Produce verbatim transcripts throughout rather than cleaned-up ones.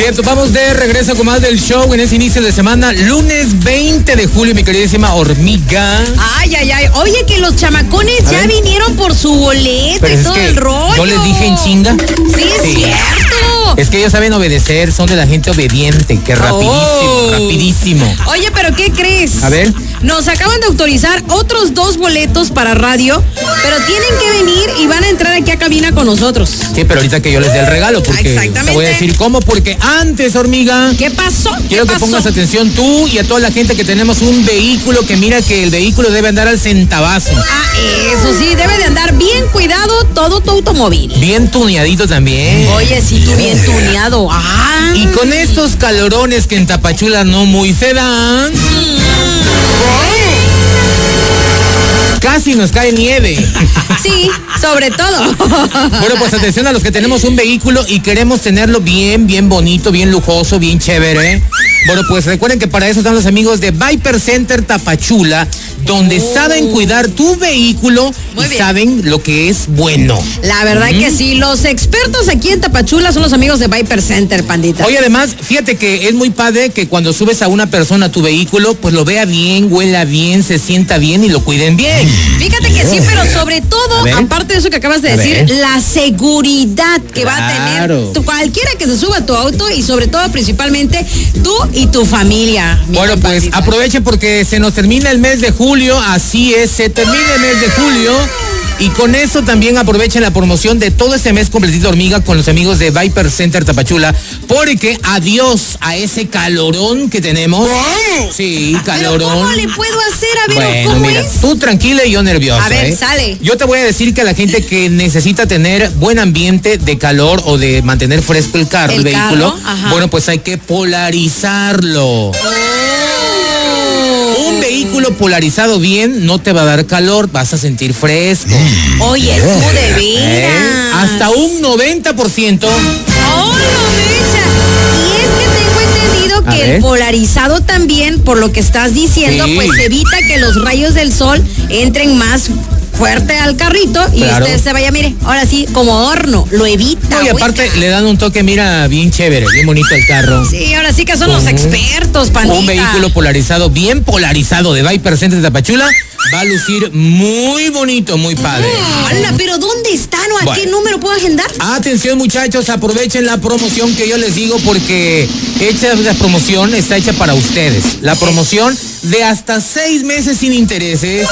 Bien, vamos de regreso con más del show en ese inicio de semana, lunes veinte de julio, mi queridísima hormiga. Ay, ay, ay. Oye, que los chamacones ya vinieron por su boleto Pero y es todo que el rollo. yo les dije en chinga. Sí, es Sí. cierto. Es que ellos saben obedecer, son de la gente obediente, que rapidísimo, Oh. rapidísimo. Oye, pero ¿qué crees? A ver. Nos acaban de autorizar otros dos boletos para radio, pero tienen que venir y van a entrar aquí a cabina con nosotros. Sí, pero ahorita que yo les dé el regalo, porque Exactamente. te voy a decir cómo, porque antes, hormiga, ¿Qué pasó? quiero ¿Qué que pasó? pongas atención tú y a toda la gente que tenemos un vehículo, que mira que el vehículo debe andar al centavazo. Ah, eso sí, debe de andar bien cuidado todo tu automóvil. Bien tuneadito también. Oye, sí, tú bien tuneado. Ah. Y con estos calorones que en Tapachula no muy se dan, casi nos cae nieve. Sí, sobre todo. Bueno, pues atención a los que tenemos un vehículo y queremos tenerlo bien, bien bonito, bien lujoso, bien chévere. Bueno, pues recuerden que para eso están los amigos de Viper Center Tapachula, donde Oh. saben cuidar tu vehículo Muy y bien. saben lo que es bueno. La verdad que sí, los expertos aquí en Tapachula son los amigos de Viper Center, pandita. Oye, además, fíjate que es muy padre que cuando subes a una persona a tu vehículo, pues lo vea bien, huela bien, se sienta bien y lo cuiden bien. Fíjate que sí, pero sobre A todo, ver. aparte de eso que acabas de A decir, ver. la seguridad que va a Claro. tener tu- cualquiera que se suba a tu auto y sobre todo, principalmente, tú y tu familia. mi Bueno, pues compadrita. aprovechen porque se nos termina el mes de julio, así es, se termina el mes de julio. Y con eso también aprovechen la promoción de todo este mes completito, hormiga, con los amigos de Viper Center Tapachula, porque adiós a ese calorón que tenemos. Sí, ¿Pero calorón. cómo le puedo hacer? A ver, Bueno, ¿cómo mira, es? tú tranquila y yo nervioso. A ver, ¿eh? sale. Yo te voy a decir que la gente que necesita tener buen ambiente de calor o de mantener fresco el carro, el, El vehículo, carro, ajá. bueno, pues hay que polarizarlo. Un vehículo polarizado bien no te va a dar calor, vas a sentir fresco. Oye, tú de ¿eh? veras. Hasta un noventa por ciento. ¡Oh, no, mecha! Y es que tengo entendido A que ver. el polarizado también, por lo que estás diciendo, Sí. pues evita que los rayos del sol entren más fuerte al carrito y Claro. usted se vaya, mire, ahora sí, como horno, lo evita. No, y aparte oiga. le dan un toque, mira, bien chévere, bien bonito el carro. Sí, ahora sí que son los Ujú. expertos, pandita. Un vehículo polarizado, bien polarizado de Viper Center de Tapachula, va a lucir muy bonito, muy padre. Hola, pero ¿dónde están o a Bueno. qué número puedo agendar? Atención, muchachos, aprovechen la promoción que yo les digo porque hecha la promoción está hecha para ustedes. La promoción de hasta seis meses sin intereses.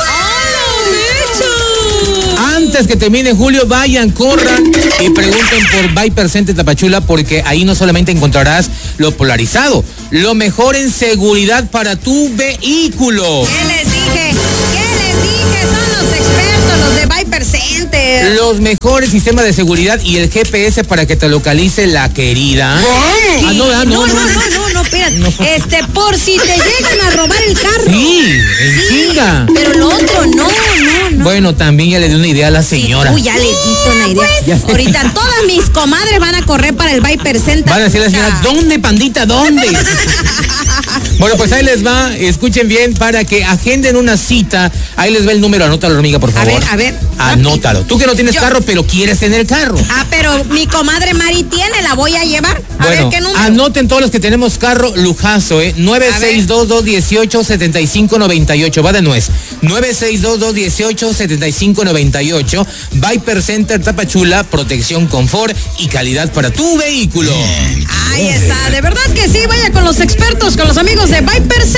Antes que termine julio, vayan, corran y pregunten por Viper Center Tapachula, porque ahí no solamente encontrarás lo polarizado, lo mejor en seguridad para tu vehículo. ¿Qué les dije? ¿Qué les dije? Son los expertos, los de Viper Center. Los mejores sistemas de seguridad y el G P S para que te localice la querida. ¿Qué? Ah, no, ah, no, no, no, no, no, espérate. No. Este, por si te llegan a robar el carro. Sí, en chinga. Pero lo otro, no, no, no. Bueno, también ya le di una idea a la Sí, señora. tú ya les diste una idea. Ya. Ahorita todas mis comadres van a correr para el Viper Center. Van a decir la señora, ¿dónde, pandita, dónde? Bueno, pues ahí les va, escuchen bien para que agenden una cita. Ahí les va el número, anótalo, hormiga, por A favor. ver, a ver. Anótalo. Tú que no tienes Yo- carro, pero quieres tener carro. Ah, pero mi comadre Mari tiene, la voy a llevar. A Bueno, ver qué número. anoten todos los que tenemos carro lujazo, ¿eh? nueve seis dos dos, uno ocho, siete cinco nueve ocho, va de nuez. nueve seis dos dos, uno ocho, siete cinco nueve ocho. Viper Center Tapachula, protección, confort y calidad para tu vehículo. Ahí está, de verdad que sí, vaya con los expertos, con los amigos de Viper Center.